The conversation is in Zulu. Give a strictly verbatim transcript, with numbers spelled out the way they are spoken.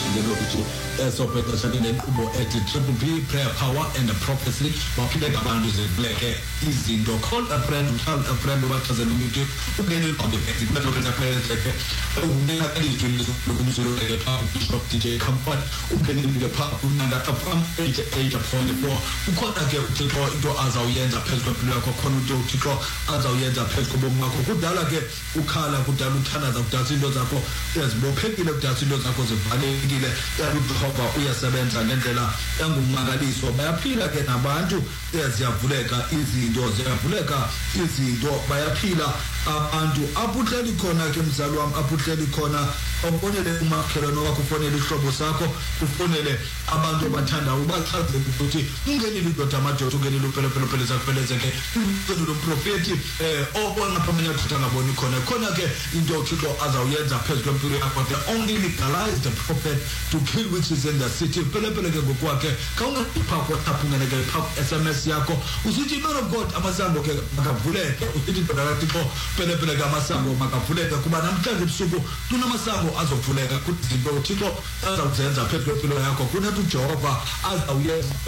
ngelo ukuthi esophetha sanene kubo at triple P prayer power and prophecy baphile abantu zebuleke izinto call a friend tell a friend what does it mean to ungene on the page but look at the prayer like ungena kanjini lokumzulu like a bishop D J company ungene le pha unanda from eight eight point four ukhona ke uthixo into azawuyenza phezulu kwempilo yakho khona into uthixo azawuyenza phezulu kobomi bakho kudala ke ukhala kudala uthanaza kudala into zakho ezibophekile kudala into zakho zivalekile uyabhova uyasebenza ngendlela engumangaliso bayaphila ke nabantu eziyavuleka izinto ziyavuleka izinto bayaphila abantu abuhleli khona ke mzali wami abuhleli khona ufonele umakhelwane wakho ufonele ihlobo sakho ufonele abantu abathanda ubachazele ukuthi ungenile indoda amadoda ungenile uphele phele phele zakupheleze ke lo prophet eh obona phamenya kuthatha ngaboni khona khona ke into uThixo azawuyenza phezulu kwempilo yakho the only legalized the prophet to kill witches in the city phele phele ke ngokwakhe kawungapha WhatsApp ungeneke pha S M S yakho usithi man of God amasango ke makavuleke usithi ndodana kaThixo phele phele ke amasango makavuleke kuba namhlanje ebusuku kunamasango azovuleka kuthi izinto uThixo azawuzenza phezulu kwempilo yakho kunathi uJehova azawuyenza